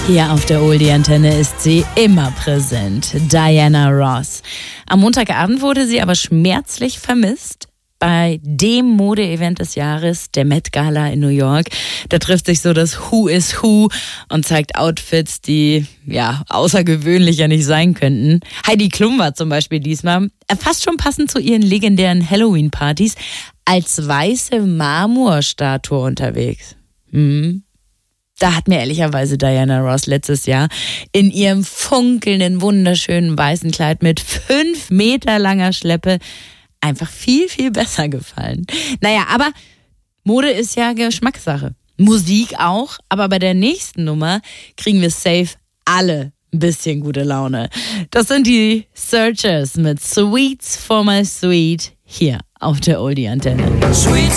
Hier auf der Oldie-Antenne ist sie immer präsent, Diana Ross. Am Montagabend wurde sie aber schmerzlich vermisst bei dem Mode-Event des Jahres, der Met Gala in New York. Da trifft sich so das Who is Who und zeigt Outfits, die außergewöhnlicher nicht sein könnten. Heidi Klum war zum Beispiel diesmal fast schon passend zu ihren legendären Halloween-Partys als weiße Marmorstatue unterwegs. Da hat mir ehrlicherweise Diana Ross letztes Jahr in ihrem funkelnden, wunderschönen weißen Kleid mit 5 Meter langer Schleppe einfach viel, viel besser gefallen. Naja, aber Mode ist ja Geschmackssache. Musik auch, aber bei der nächsten Nummer kriegen wir safe alle ein bisschen gute Laune. Das sind die Searchers mit Sweets for My Sweet hier auf der Oldie-Antenne. Sweet